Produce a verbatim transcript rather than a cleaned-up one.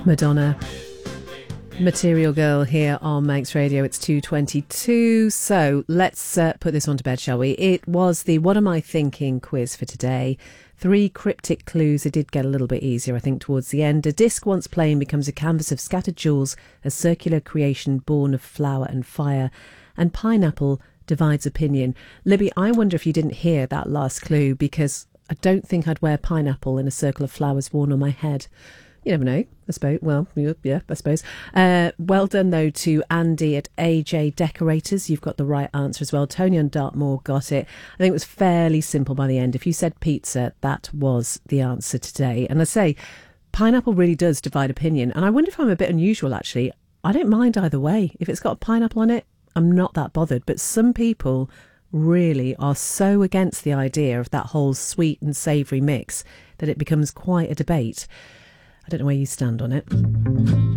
Madonna, Material Girl here on Manx Radio. It's two twenty-two. So let's uh, put this on to bed, shall we? It was the What Am I Thinking quiz for today. Three cryptic clues. It did get a little bit easier, I think, towards the end. A disc once plain becomes a canvas of scattered jewels, a circular creation born of flour and fire. And pineapple divides opinion. Libby, I wonder if you didn't hear that last clue, because I don't think I'd wear pineapple in a circle of flowers worn on my head. You never know, I suppose. Well, yeah, I suppose. Uh, well done, though, to Andy at A J Decorators. You've got the right answer as well. Tony on Dartmoor got it. I think it was fairly simple by the end. If you said pizza, that was the answer today. And I say, pineapple really does divide opinion. And I wonder if I'm a bit unusual, actually. I don't mind either way. If it's got a pineapple on it, I'm not that bothered. But some people really are so against the idea of that whole sweet and savoury mix that it becomes quite a debate. I don't know where you stand on it.